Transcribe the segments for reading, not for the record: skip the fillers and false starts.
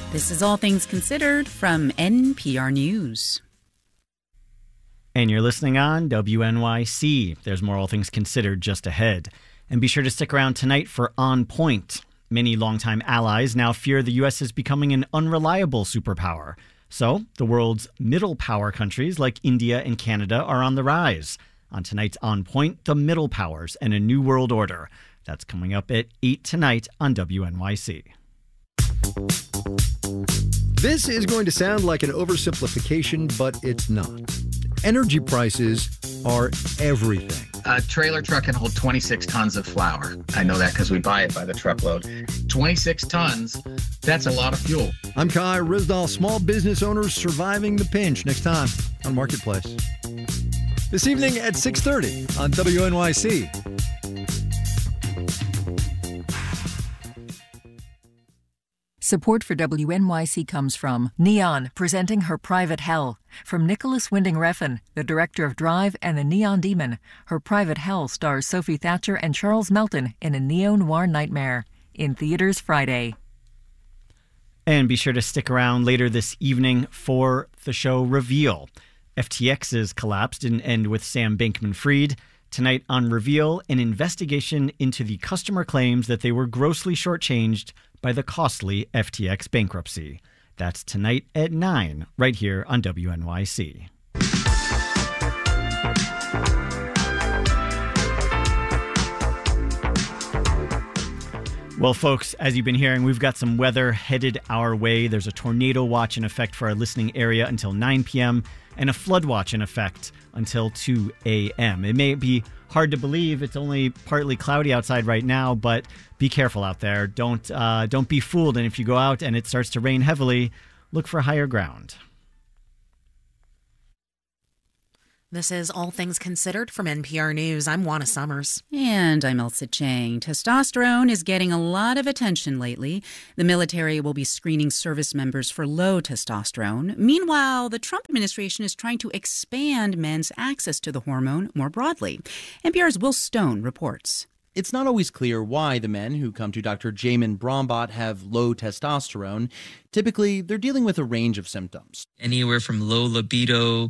This is All Things Considered from NPR News. And you're listening on WNYC. There's more All Things Considered just ahead. And be sure to stick around tonight for On Point. Many longtime allies now fear the U.S. is becoming an unreliable superpower. So, the world's middle power countries like India and Canada are on the rise. On tonight's On Point, the middle powers and a new world order. That's coming up at 8 tonight on WNYC. This is going to sound like an oversimplification, but it's not. Energy prices are everything. A trailer truck can hold 26 tons of flour. I know that because we buy it by the truckload. 26 tons, that's a lot of fuel. I'm Kai Rizdal, small business owners surviving the pinch. Next time on Marketplace. This evening at 6:30 on WNYC. Support for WNYC comes from Neon, presenting Her Private Hell. From Nicholas Winding Refn, the director of Drive and The Neon Demon, Her Private Hell stars Sophie Thatcher and Charles Melton in a neo-noir nightmare. In theaters Friday. And be sure to stick around later this evening for the show Reveal. FTX's collapse didn't end with Sam Bankman-Fried. Tonight on Reveal, an investigation into the customer claims that they were grossly shortchanged by the costly FTX bankruptcy. That's tonight at 9, right here on WNYC. Well, folks, as you've been hearing, we've got some weather headed our way. There's a tornado watch in effect for our listening area until 9 p.m. and a flood watch in effect until 2 a.m. It may be hard to believe it's only partly cloudy outside right now, but be careful out there. Don't be fooled. And if you go out and it starts to rain heavily, look for higher ground. This is All Things Considered from NPR News. I'm Juana Summers. And I'm Elsa Chang. Testosterone is getting a lot of attention lately. The military will be screening service members for low testosterone. Meanwhile, the Trump administration is trying to expand men's access to the hormone more broadly. NPR's Will Stone reports. It's not always clear why the men who come to Dr. Jamin Brombaugh have low testosterone. Typically, they're dealing with a range of symptoms. Anywhere from low libido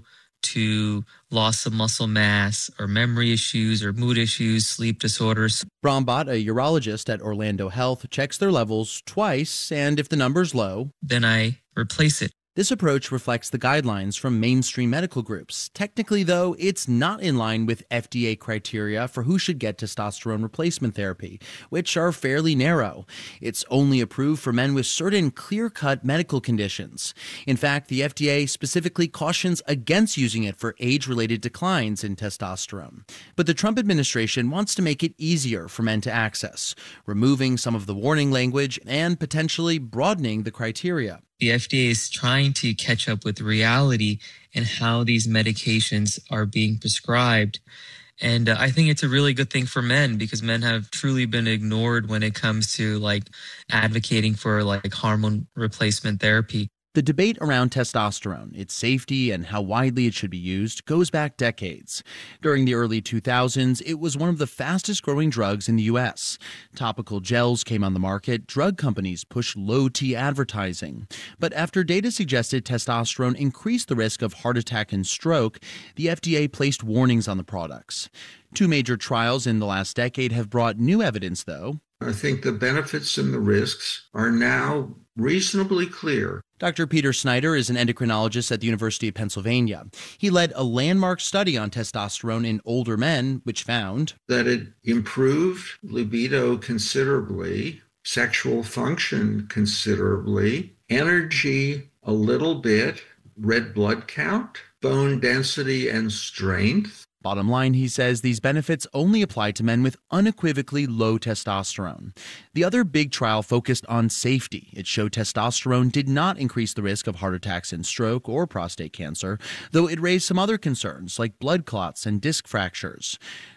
to loss of muscle mass or memory issues or mood issues, sleep disorders. Brombaugh, a urologist at Orlando Health, checks their levels twice, and if the number's low, then I replace it. This approach reflects the guidelines from mainstream medical groups. Technically, though, it's not in line with FDA criteria for who should get testosterone replacement therapy, which are fairly narrow. It's only approved for men with certain clear-cut medical conditions. In fact, the FDA specifically cautions against using it for age-related declines in testosterone. But the Trump administration wants to make it easier for men to access, removing some of the warning language and potentially broadening the criteria. The FDA is trying to catch up with reality and how these medications are being prescribed. And I think it's a really good thing for men because men have truly been ignored when it comes to advocating for hormone replacement therapy. The debate around testosterone, its safety, and how widely it should be used goes back decades. During the early 2000s, it was one of the fastest-growing drugs in the U.S. Topical gels came on the market. Drug companies pushed low-T advertising. But after data suggested testosterone increased the risk of heart attack and stroke, the FDA placed warnings on the products. 2 major trials in the last decade have brought new evidence, though. I think the benefits and the risks are now reasonably clear. Dr. Peter Snyder is an endocrinologist at the University of Pennsylvania. He led a landmark study on testosterone in older men, which found that it improved libido considerably, sexual function considerably, energy a little bit, red blood count, bone density and strength. Bottom line, he says these benefits only apply to men with unequivocally low testosterone. The other big trial focused on safety. It showed testosterone did not increase the risk of heart attacks and stroke or prostate cancer, though it raised some other concerns like blood clots and disc fractures.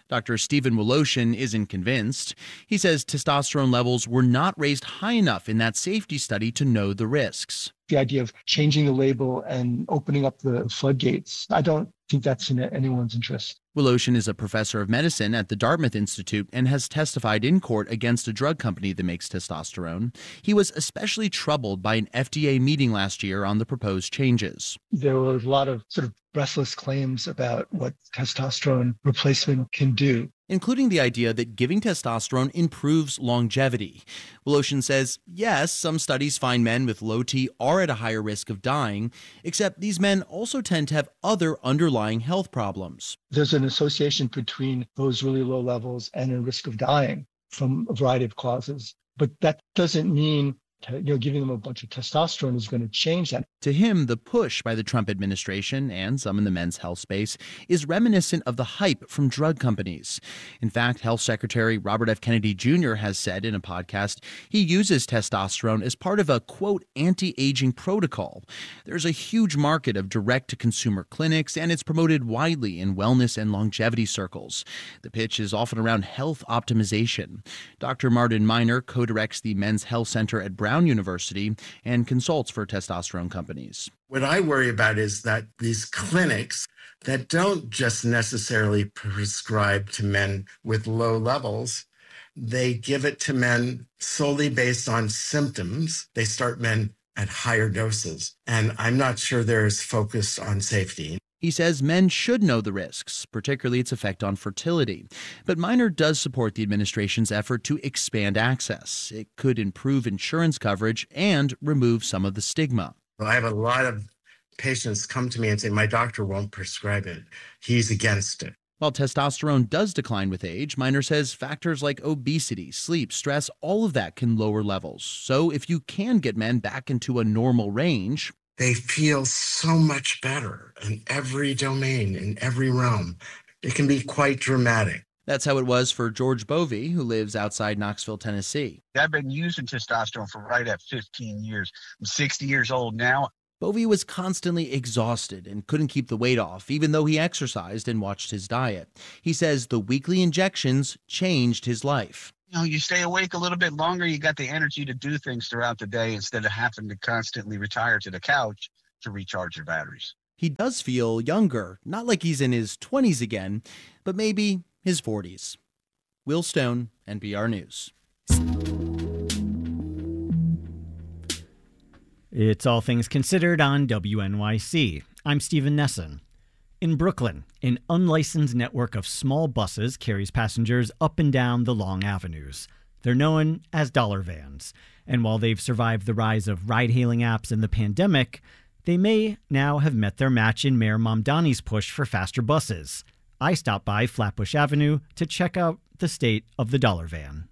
Dr. Stephen Woloshin isn't convinced. He says testosterone levels were not raised high enough in that safety study to know the risks. The idea of changing the label and opening up the floodgates, I don't think that's in anyone's interest. Woloshin is a professor of medicine at the Dartmouth Institute and has testified in court against a drug company that makes testosterone. He was especially troubled by an FDA meeting last year on the proposed changes. There was a lot of sort of breathless claims about what testosterone replacement can do, including the idea that giving testosterone improves longevity. Woloshin says, yes, some studies find men with low T are at a higher risk of dying, except these men also tend to have other underlying health problems. There's an association between those really low levels and a risk of dying from a variety of causes. But that doesn't mean giving them a bunch of testosterone is going to change that. To him, the push by the Trump administration and some in the men's health space is reminiscent of the hype from drug companies. In fact, Health Secretary Robert F. Kennedy Jr. has said in a podcast he uses testosterone as part of a, quote, anti-aging protocol. There's a huge market of direct-to-consumer clinics, and it's promoted widely in wellness and longevity circles. The pitch is often around health optimization. Dr. Martin Miner co-directs the Men's Health Center at Brown University and consults for testosterone companies. What I worry about is that these clinics that don't just necessarily prescribe to men with low levels, they give it to men solely based on symptoms. They start men at higher doses, and I'm not sure they're as focused on safety. He says men should know the risks, particularly its effect on fertility. But Miner does support the administration's effort to expand access. It could improve insurance coverage and remove some of the stigma. I have a lot of patients come to me and say, my doctor won't prescribe it. He's against it. While testosterone does decline with age, Miner says factors like obesity, sleep, stress, all of that can lower levels. So if you can get men back into a normal range, they feel so much better in every domain, in every realm. It can be quite dramatic. That's how it was for George Bovey, who lives outside Knoxville, Tennessee. I've been using testosterone for right at 15 years. I'm 60 years old now. Bovey was constantly exhausted and couldn't keep the weight off, even though he exercised and watched his diet. He says the weekly injections changed his life. You stay awake a little bit longer. You got the energy to do things throughout the day instead of having to constantly retire to the couch to recharge your batteries. He does feel younger, not like he's in his 20s again, but maybe his 40s. Will Stone, NPR News. It's All Things Considered on WNYC. I'm Stephen Nesson. In Brooklyn, an unlicensed network of small buses carries passengers up and down the long avenues. They're known as dollar vans. And while they've survived the rise of ride-hailing apps and the pandemic, they may now have met their match in Mayor Mamdani's push for faster buses. I stopped by Flatbush Avenue to check out the state of the dollar van.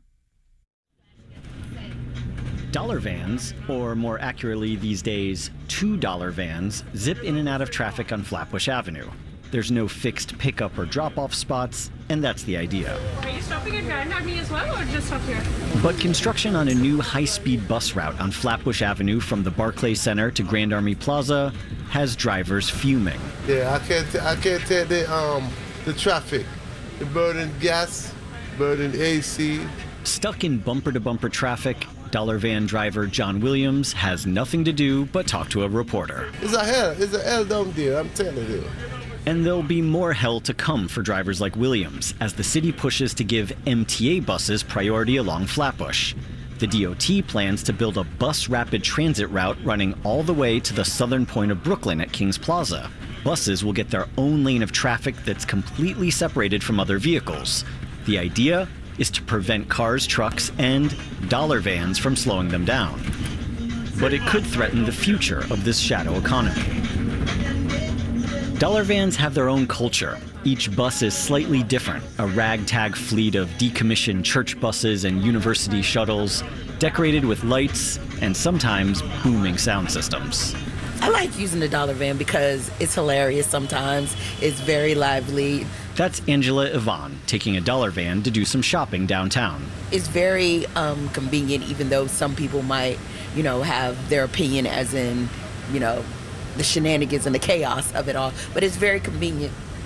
Dollar vans, or more accurately these days, $2 vans, zip in and out of traffic on Flatbush Avenue. There's no fixed pickup or drop-off spots, and that's the idea. Are you stopping at Grand Army as well, or just up here? But construction on a new high-speed bus route on Flatbush Avenue from the Barclays Center to Grand Army Plaza has drivers fuming. Yeah, I can't take the traffic. The burning gas, burning AC. Stuck in bumper-to-bumper traffic, dollar van driver John Williams has nothing to do but talk to a reporter. It's a hell down there, I'm telling you. And there'll be more hell to come for drivers like Williams as the city pushes to give MTA buses priority along Flatbush. The DOT plans to build a bus rapid transit route running all the way to the southern point of Brooklyn at Kings Plaza. Buses will get their own lane of traffic that's completely separated from other vehicles. The idea is to prevent cars, trucks, and dollar vans from slowing them down. But it could threaten the future of this shadow economy. Dollar vans have their own culture. Each bus is slightly different, a ragtag fleet of decommissioned church buses and university shuttles, decorated with lights and sometimes booming sound systems. I like using the dollar van because it's hilarious sometimes. It's very lively. That's Angela Yvonne, taking a dollar van to do some shopping downtown. It's very convenient, even though some people might, have their opinion as in, the shenanigans and the chaos of it all. But it's very convenient.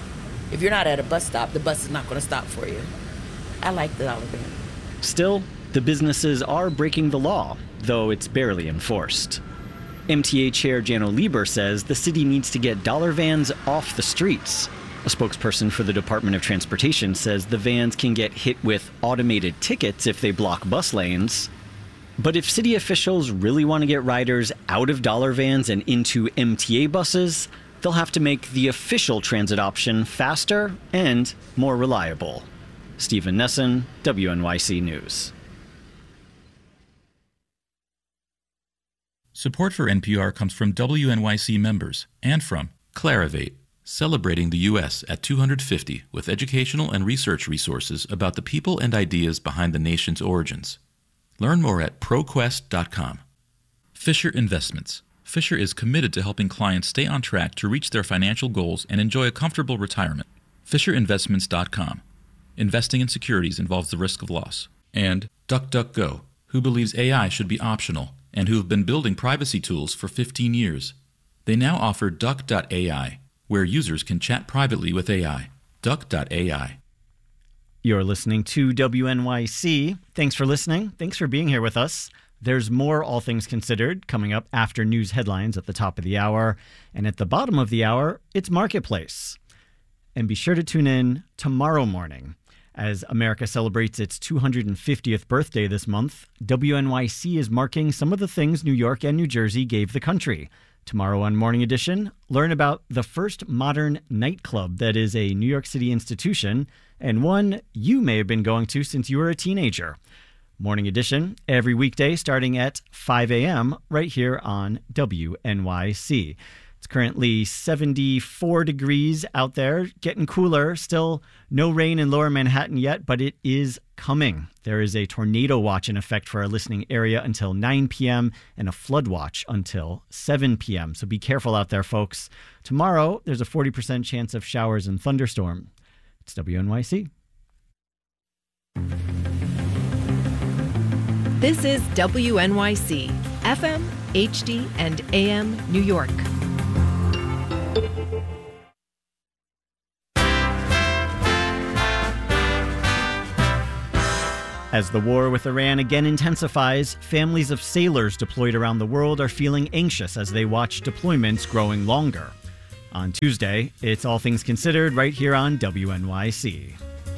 If you're not at a bus stop, the bus is not going to stop for you. I like the dollar van. Still, the businesses are breaking the law, though it's barely enforced. MTA Chair Janno Lieber says the city needs to get dollar vans off the streets. A spokesperson for the Department of Transportation says the vans can get hit with automated tickets if they block bus lanes. But if city officials really want to get riders out of dollar vans and into MTA buses, they'll have to make the official transit option faster and more reliable. Stephen Nesson, WNYC News. Support for NPR comes from WNYC members and from Clarivate, celebrating the U.S. at 250 with educational and research resources about the people and ideas behind the nation's origins. Learn more at ProQuest.com. Fisher Investments. Fisher is committed to helping clients stay on track to reach their financial goals and enjoy a comfortable retirement. FisherInvestments.com. Investing in securities involves the risk of loss. And DuckDuckGo, who believes AI should be optional and who have been building privacy tools for 15 years. They now offer Duck.ai, where users can chat privately with AI. Duck.ai. You're listening to WNYC. Thanks for listening. Thanks for being here with us. There's more All Things Considered coming up after news headlines at the top of the hour. And at the bottom of the hour, it's Marketplace. And be sure to tune in tomorrow morning. As America celebrates its 250th birthday this month, WNYC is marking some of the things New York and New Jersey gave the country. Tomorrow on Morning Edition, learn about the first modern nightclub that is a New York City institution and one you may have been going to since you were a teenager. Morning Edition, every weekday starting at 5 a.m. right here on WNYC. It's currently 74 degrees out there, getting cooler. Still no rain in lower Manhattan yet, but it is coming. There is a tornado watch in effect for our listening area until 9 p.m. and a flood watch until 7 p.m. So be careful out there, folks. Tomorrow, there's a 40% chance of showers and thunderstorm. It's WNYC. This is WNYC, FM, HD, and AM New York. As the war with Iran again intensifies, families of sailors deployed around the world are feeling anxious as they watch deployments growing longer. On Tuesday, it's All Things Considered right here on WNYC.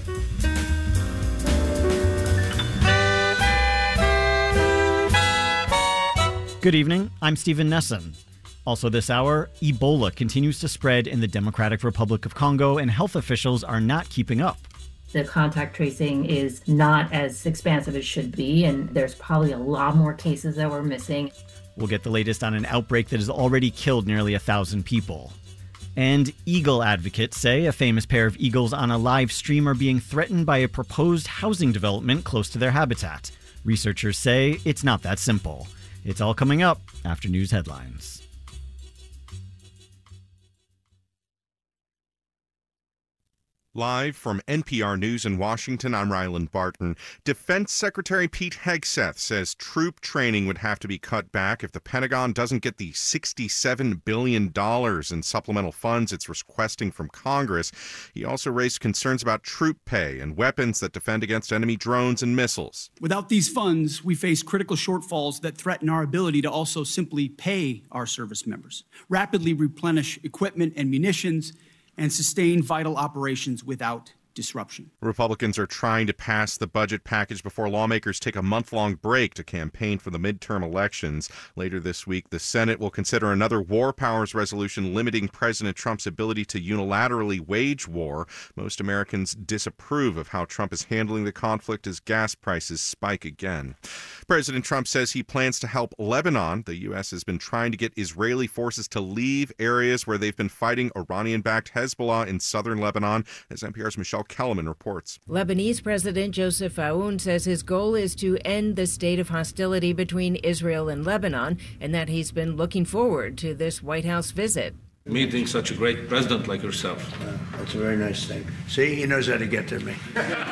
Good evening, I'm Stephen Nesson. Also this hour, Ebola continues to spread in the Democratic Republic of Congo and health officials are not keeping up. The contact tracing is not as expansive as it should be, and there's probably a lot more cases that we're missing. We'll get the latest on an outbreak that has already killed nearly 1,000 people. And eagle advocates say a famous pair of eagles on a live stream are being threatened by a proposed housing development close to their habitat. Researchers say it's not that simple. It's all coming up after news headlines. Live from NPR News in Washington, I'm Ryland Barton. Defense Secretary Pete Hegseth says troop training would have to be cut back if the Pentagon doesn't get the $67 billion in supplemental funds it's requesting from Congress. He also raised concerns about troop pay and weapons that defend against enemy drones and missiles. Without these funds, we face critical shortfalls that threaten our ability to also simply pay our service members, rapidly replenish equipment and munitions, and sustain vital operations without disruption. Republicans are trying to pass the budget package before lawmakers take a month-long break to campaign for the midterm elections. Later this week, the Senate will consider another war powers resolution limiting President Trump's ability to unilaterally wage war. Most Americans disapprove of how Trump is handling the conflict as gas prices spike again. President Trump says he plans to help Lebanon. The U.S. has been trying to get Israeli forces to leave areas where they've been fighting Iranian-backed Hezbollah in southern Lebanon, as NPR's Michelle Kellerman reports. Lebanese President Joseph Aoun says his goal is to end the state of hostility between Israel and Lebanon, and that he's been looking forward to this White House visit. Meeting such a great president like yourself. That's a very nice thing. See, he knows how to get to me.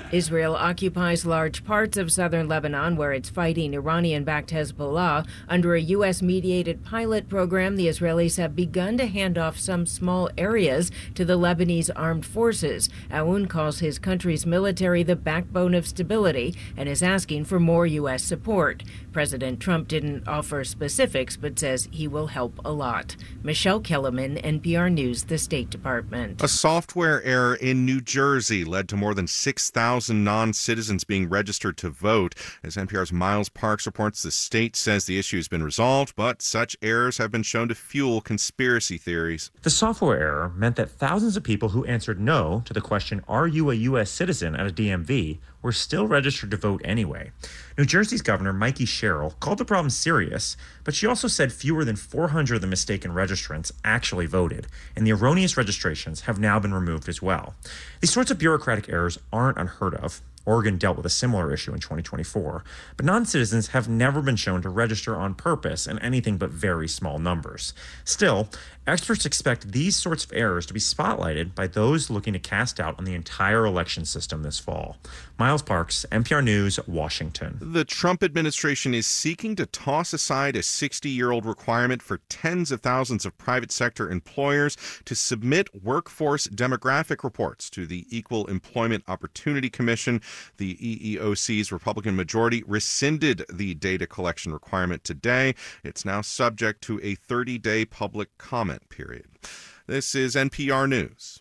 Israel occupies large parts of southern Lebanon, where it's fighting Iranian-backed Hezbollah. Under a U.S.-mediated pilot program, the Israelis have begun to hand off some small areas to the Lebanese armed forces. Aoun calls his country's military the backbone of stability and is asking for more U.S. support. President Trump didn't offer specifics, but says he will help a lot. Michelle Kellerman, NPR News, the State Department. A software error in New Jersey led to more than 6,000 non-citizens being registered to vote. As NPR's Miles Parks reports, the state says the issue has been resolved, but such errors have been shown to fuel conspiracy theories. The software error meant that thousands of people who answered no to the question, "Are you a U.S. citizen?" at a DMV, were still registered to vote anyway. New Jersey's Governor Mikey Sherrill called the problem serious, but she also said fewer than 400 of the mistaken registrants actually voted, and the erroneous registrations have now been removed as well. These sorts of bureaucratic errors aren't unheard of. Oregon dealt with a similar issue in 2024, but non-citizens have never been shown to register on purpose in anything but very small numbers. Still, experts expect these sorts of errors to be spotlighted by those looking to cast doubt on the entire election system this fall. Miles Parks, NPR News, Washington. The Trump administration is seeking to toss aside a 60-year-old requirement for tens of thousands of private sector employers to submit workforce demographic reports to the Equal Employment Opportunity Commission. The EEOC's Republican majority rescinded the data collection requirement today. It's now subject to a 30-day public comment period. This is NPR News.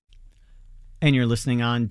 And you're listening on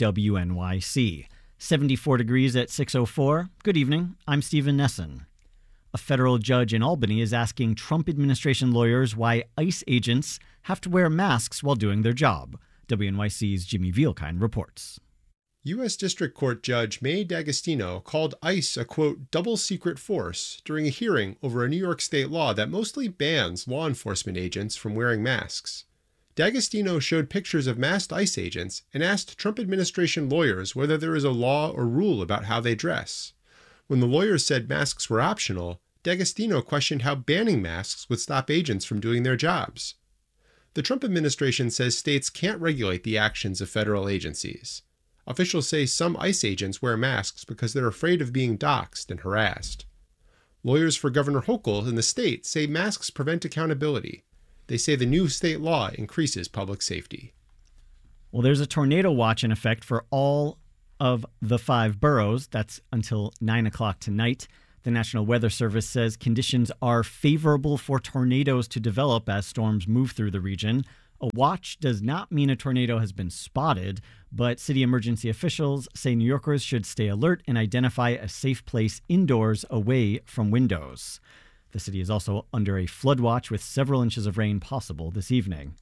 WNYC. 74 degrees at 6:04. Good evening. I'm Stephen Nesson. A federal judge in Albany is asking Trump administration lawyers why ICE agents have to wear masks while doing their job. WNYC's Jimmy Vielkind reports. U.S. District Court Judge May D'Agostino called ICE a, quote, double secret force during a hearing over a New York state law that mostly bans law enforcement agents from wearing masks. D'Agostino showed pictures of masked ICE agents and asked Trump administration lawyers whether there is a law or rule about how they dress. When the lawyers said masks were optional, D'Agostino questioned how banning masks would stop agents from doing their jobs. The Trump administration says states can't regulate the actions of federal agencies. Officials say some ICE agents wear masks because they're afraid of being doxxed and harassed. Lawyers for Governor Hochul in the state say masks prevent accountability. They say the new state law increases public safety. Well, there's a tornado watch in effect for all of the 5 boroughs. That's until 9 o'clock tonight. The National Weather Service says conditions are favorable for tornadoes to develop as storms move through the region. A watch does not mean a tornado has been spotted, but city emergency officials say New Yorkers should stay alert and identify a safe place indoors away from windows. The city is also under a flood watch with several inches of rain possible this evening.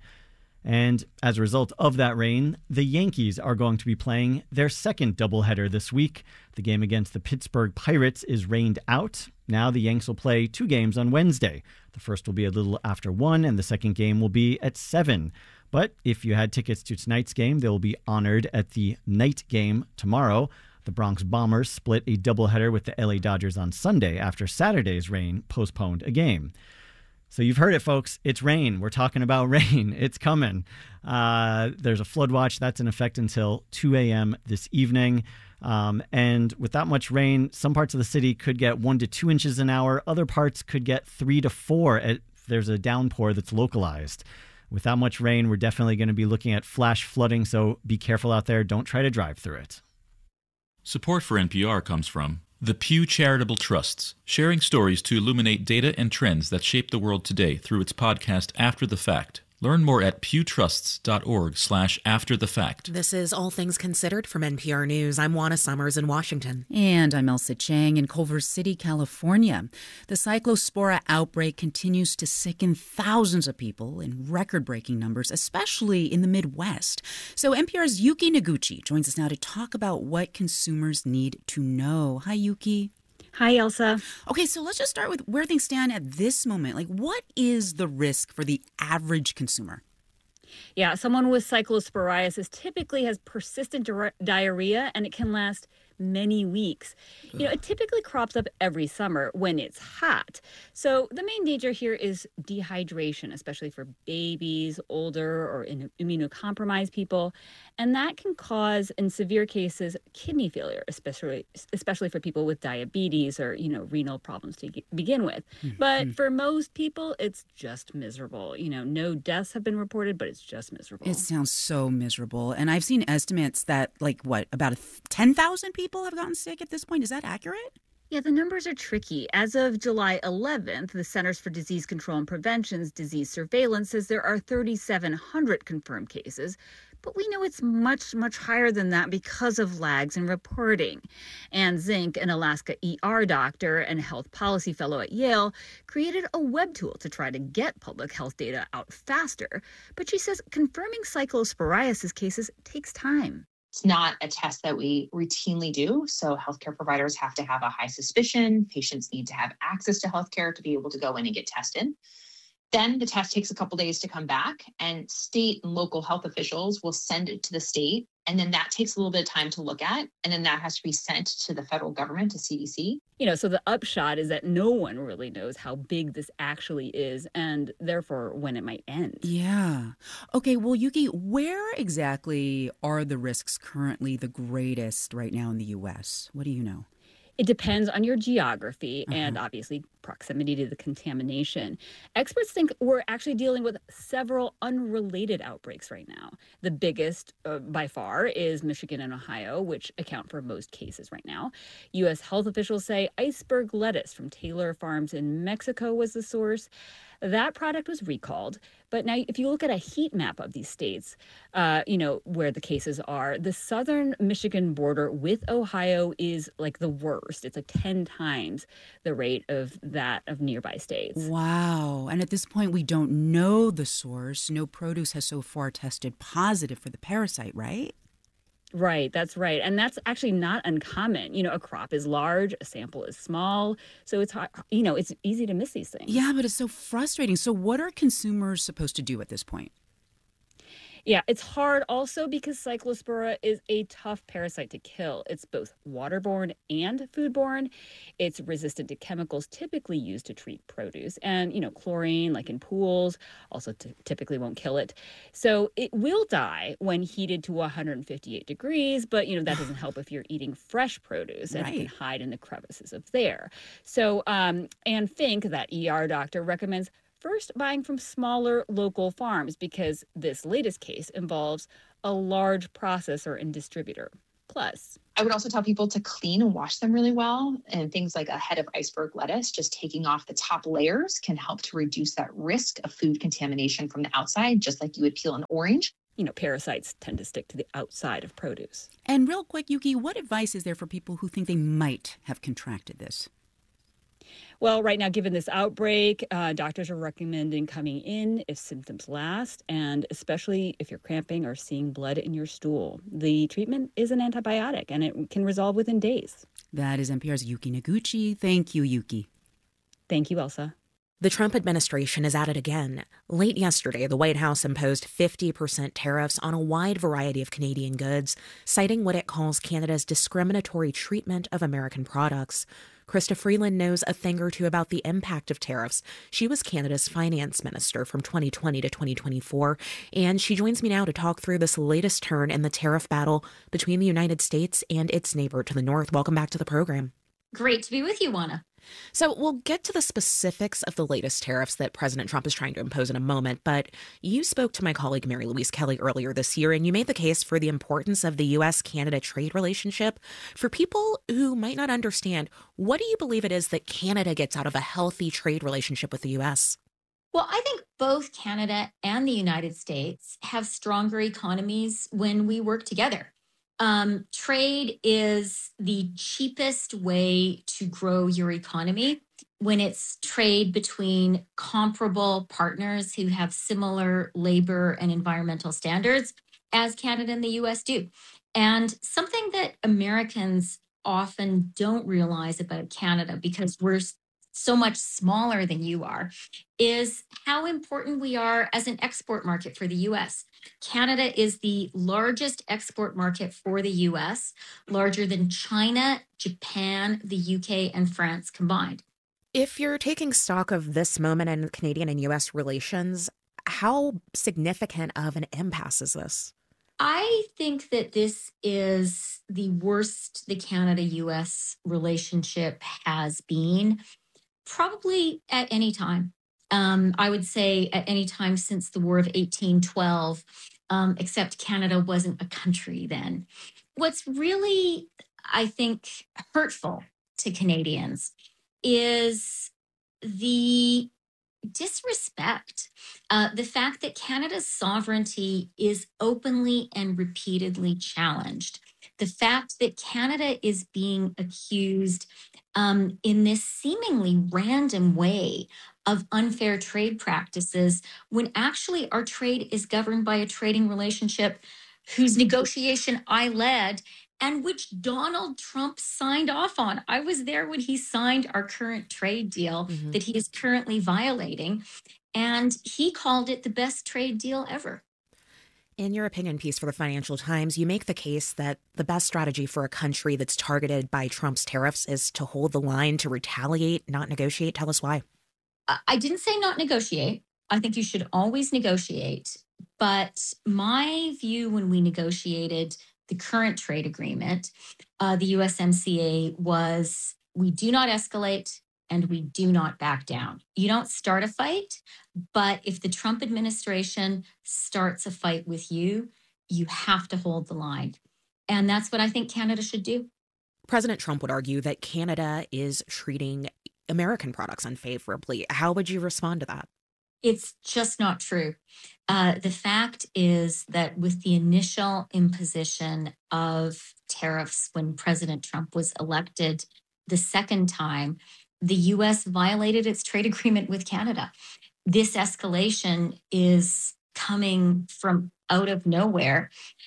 And as a result of that rain, the Yankees are going to be playing their second doubleheader this week. The game against the Pittsburgh Pirates is rained out. Now the Yanks will play 2 games on Wednesday. The first will be a little after 1, and the second game will be at 7. But if you had tickets to tonight's game, they will be honored at the night game tomorrow. The Bronx Bombers split a doubleheader with the LA Dodgers on Sunday after Saturday's rain postponed a game. So you've heard it, folks. It's rain. We're talking about rain. It's coming. There's a flood watch that's in effect until 2 a.m. this evening. And with that much rain, some parts of the city could get 1 to 2 inches an hour. Other parts could get 3 to 4 if there's a downpour that's localized. With that much rain, we're definitely going to be looking at flash flooding, so be careful out there. Don't try to drive through it. Support for NPR comes from the Pew Charitable Trusts, sharing stories to illuminate data and trends that shape the world today through its podcast After the Fact. Learn more at pewtrusts.org/afterthefact. This is All Things Considered from NPR News. I'm Juana Summers in Washington. And I'm Elsa Chang in Culver City, California. The Cyclospora outbreak continues to sicken thousands of people in record-breaking numbers, especially in the Midwest. So NPR's Yuki Noguchi joins us now to talk about what consumers need to know. Hi, Yuki. Hi, Elsa. Okay, so let's just start with where things stand at this moment. Like, what is the risk for the average consumer? Yeah, someone with cyclosporiasis typically has persistent diarrhea, and it can last many weeks. It typically crops up every summer when it's hot. So the main danger here is dehydration, especially for babies, older or immunocompromised people. And that can cause, in severe cases, kidney failure, especially for people with diabetes or, renal problems to begin with. But for most people, it's just miserable. No deaths have been reported, but it's just miserable. It sounds so miserable. And I've seen estimates that, about 10,000 people have gotten sick at this point. Is that accurate? Yeah, the numbers are tricky. As of July 11th, the Centers for Disease Control and Prevention's disease surveillance says there are 3,700 confirmed cases. But we know it's much, much higher than that because of lags in reporting. Anne Zink, an Alaska ER doctor and health policy fellow at Yale, created a web tool to try to get public health data out faster. But she says confirming cyclosporiasis cases takes time. It's not a test that we routinely do. So healthcare providers have to have a high suspicion. Patients need to have access to healthcare to be able to go in and get tested. Then the test takes a couple days to come back, and state and local health officials will send it to the state. And then that takes a little bit of time to look at. And then that has to be sent to the federal government, to CDC. So the upshot is that no one really knows how big this actually is and therefore when it might end. Yeah. Okay, well, Yuki, where exactly are the risks currently the greatest right now in the U.S.? What do you know? It depends on your geography and obviously proximity to the contamination. Experts think we're actually dealing with several unrelated outbreaks right now. The biggest by far is Michigan and Ohio, which account for most cases right now. U.S. health officials say iceberg lettuce from Taylor Farms in Mexico was the source. That product was recalled. But now if you look at a heat map of these states, where the cases are, the southern Michigan border with Ohio is like the worst. It's like 10 times the rate of that of nearby states. Wow. And at this point, we don't know the source. No produce has so far tested positive for the parasite, right? Right, that's right. And that's actually not uncommon. A crop is large, a sample is small. So it's hard, it's easy to miss these things. Yeah, but it's so frustrating. So what are consumers supposed to do at this point? Yeah, it's hard also because Cyclospora is a tough parasite to kill. It's both waterborne and foodborne. It's resistant to chemicals typically used to treat produce. And, chlorine, like in pools, also typically won't kill it. So it will die when heated to 158 degrees, but, that doesn't help if you're eating fresh produce and it can hide in the crevices of there. So Anne Fink, that ER doctor, recommends first buying from smaller local farms because this latest case involves a large processor and distributor. Plus, I would also tell people to clean and wash them really well. And things like a head of iceberg lettuce, just taking off the top layers can help to reduce that risk of food contamination from the outside, just like you would peel an orange. Parasites tend to stick to the outside of produce. And real quick, Yuki, what advice is there for people who think they might have contracted this? Well, right now, given this outbreak, doctors are recommending coming in if symptoms last, and especially if you're cramping or seeing blood in your stool. The treatment is an antibiotic, and it can resolve within days. That is NPR's Yuki Noguchi. Thank you, Yuki. Thank you, Elsa. The Trump administration is at it again. Late yesterday, the White House imposed 50% tariffs on a wide variety of Canadian goods, citing what it calls Canada's discriminatory treatment of American products. Krista Freeland knows a thing or two about the impact of tariffs. She was Canada's finance minister from 2020 to 2024, and she joins me now to talk through this latest turn in the tariff battle between the United States and its neighbor to the north. Welcome back to the program. Great to be with you, Juana. So we'll get to the specifics of the latest tariffs that President Trump is trying to impose in a moment, but you spoke to my colleague Mary Louise Kelly earlier this year, and you made the case for the importance of the U.S.-Canada trade relationship. For people who might not understand, what do you believe it is that Canada gets out of a healthy trade relationship with the U.S.? Well, I think both Canada and the United States have stronger economies when we work together. Trade is the cheapest way to grow your economy when it's trade between comparable partners who have similar labor and environmental standards, as Canada and the U.S. do. And something that Americans often don't realize about Canada, because we're so much smaller than you are, is how important we are as an export market for the US. Canada is the largest export market for the US, larger than China, Japan, the UK, and France combined. If you're taking stock of this moment in Canadian and US relations, how significant of an impasse is this? I think that this is the worst the Canada-US relationship has been, probably at any time. I would say at any time since the War of 1812, except Canada wasn't a country then. What's really, I think, hurtful to Canadians is the disrespect, the fact that Canada's sovereignty is openly and repeatedly challenged, the fact that Canada is being accused in this seemingly random way of unfair trade practices, when actually our trade is governed by a trading relationship whose negotiation I led and which Donald Trump signed off on. I was there when he signed our current trade deal that he is currently violating, and he called it the best trade deal ever. In your opinion piece for the Financial Times, you make the case that the best strategy for a country that's targeted by Trump's tariffs is to hold the line, to retaliate, not negotiate. Tell us why. I didn't say not negotiate. I think you should always negotiate. But my view when we negotiated the current trade agreement, the USMCA, was we do not escalate and we do not back down. You don't start a fight, but if the Trump administration starts a fight with you, you have to hold the line. And that's what I think Canada should do. President Trump would argue that Canada is treating American products unfavorably. How would you respond to that? It's just not true. The fact is that with the initial imposition of tariffs when President Trump was elected the second time, the U.S. violated its trade agreement with Canada. This escalation is coming from out of nowhere.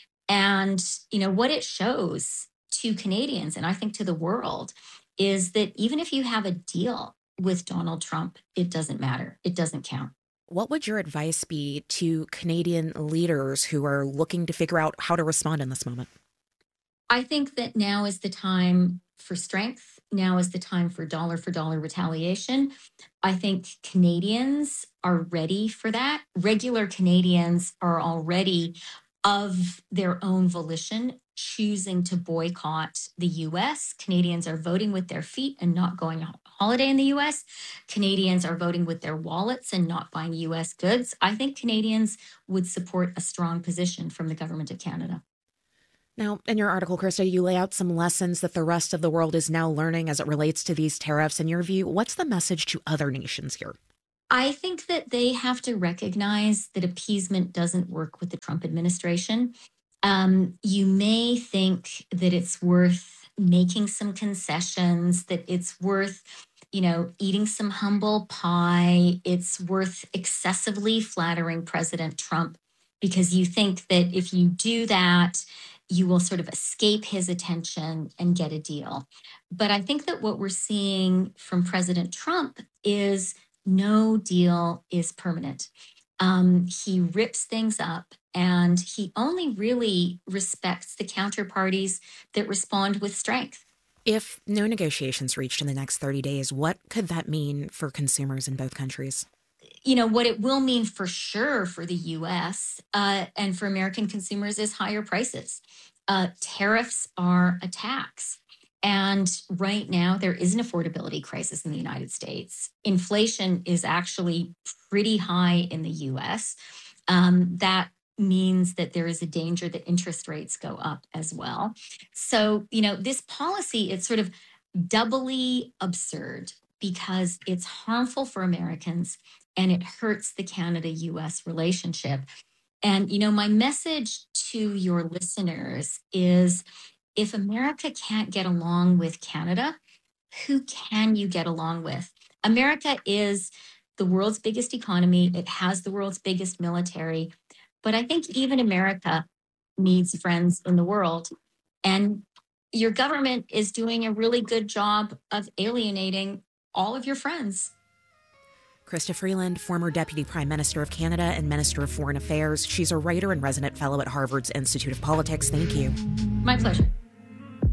And, you know, what it shows to Canadians, and I think to the world, is that even if you have a deal with Donald Trump, it doesn't matter. It doesn't count. What would your advice be to Canadian leaders who are looking to figure out how to respond in this moment? I think that now is the time for strength. Now is the time for dollar retaliation. I think Canadians are ready for that. Regular Canadians are already, of their own volition, choosing to boycott the U.S. Canadians are voting with their feet and not going on holiday in the U.S. Canadians are voting with their wallets and not buying U.S. goods. I think Canadians would support a strong position from the government of Canada. Now, in your article, Krista, you lay out some lessons that the rest of the world is now learning as it relates to these tariffs. In your view, what's the message to other nations here? I think that they have to recognize that appeasement doesn't work with the Trump administration. You may think that it's worth making some concessions, that it's worth, eating some humble pie. It's worth excessively flattering President Trump because you think that if you do that, you will sort of escape his attention and get a deal. But I think that what we're seeing from President Trump is no deal is permanent. He rips things up and he only really respects the counterparties that respond with strength. If no negotiations reached in the next 30 days, what could that mean for consumers in both countries? What it will mean for sure for the U.S. And for American consumers is higher prices. Tariffs are a tax. And right now, there is an affordability crisis in the United States. Inflation is actually pretty high in the U.S. That means that there is a danger that interest rates go up as well. So, this policy, it's sort of doubly absurd because it's harmful for Americans and it hurts the Canada-U.S. relationship. And, my message to your listeners is, if America can't get along with Canada, who can you get along with? America is the world's biggest economy. It has the world's biggest military. But I think even America needs friends in the world. And your government is doing a really good job of alienating all of your friends. Krista Freeland, former Deputy Prime Minister of Canada and Minister of Foreign Affairs. She's a writer and resident fellow at Harvard's Institute of Politics. Thank you. My pleasure.